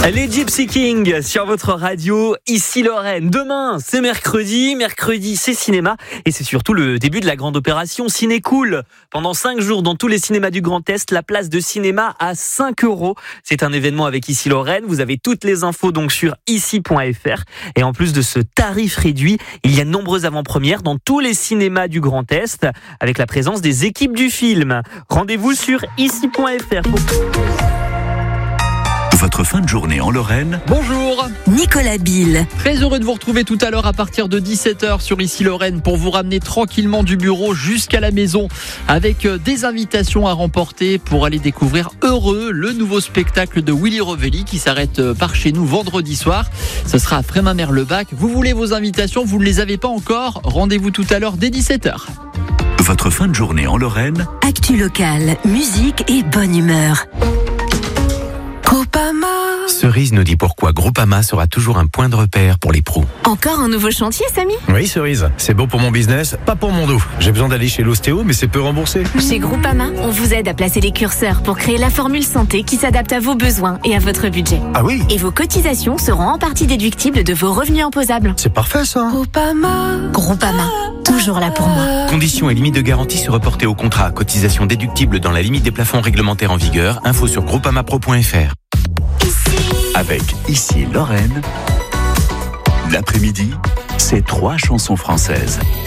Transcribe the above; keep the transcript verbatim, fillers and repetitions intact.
Les Gypsy Kings sur votre radio, ici Lorraine. Demain, c'est mercredi. Mercredi, c'est cinéma. Et c'est surtout le début de la grande opération Ciné Cool. Pendant cinq jours, dans tous les cinémas du Grand Est, la place de cinéma à cinq euros. C'est un événement avec Ici Lorraine. Vous avez toutes les infos donc sur ici point f r. Et en plus de ce tarif réduit, il y a de nombreuses avant-premières dans tous les cinémas du Grand Est, avec la présence des équipes du film. Rendez-vous sur ici point f r. Votre fin de journée en Lorraine. Bonjour, Nicolas Bill. Très heureux de vous retrouver tout à l'heure à partir de dix-sept heures sur Ici Lorraine pour vous ramener tranquillement du bureau jusqu'à la maison avec des invitations à remporter pour aller découvrir Heureux, le nouveau spectacle de Willy Rovelli qui s'arrête par chez nous vendredi soir. Ce sera à Frémin-Merlebac. Vous voulez vos invitations, vous ne les avez pas encore. Rendez-vous tout à l'heure dès dix-sept heures. Votre fin de journée en Lorraine. Actu locale, musique et bonne humeur. Groupama. Cerise nous dit pourquoi Groupama sera toujours un point de repère pour les pros. Encore un nouveau chantier, Samy ? Oui, Cerise, c'est bon pour mon business, pas pour mon dos. J'ai besoin d'aller chez l'ostéo, mais c'est peu remboursé. Chez Groupama, on vous aide à placer les curseurs pour créer la formule santé qui s'adapte à vos besoins et à votre budget. Ah oui ? Et vos cotisations seront en partie déductibles de vos revenus imposables. C'est parfait ça. Groupama. Groupama, toujours là pour moi. Conditions et limites de garantie se reporter au contrat. Cotisation déductible dans la limite des plafonds réglementaires en vigueur. Info sur groupamapro point f r. Avec Ici Lorraine. L'après-midi, c'est trois chansons françaises.